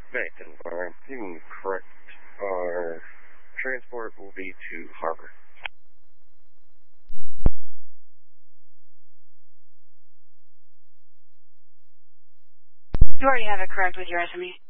Nice and fine. You can correct our transport will be to Harbor. You already have it correct with your SME.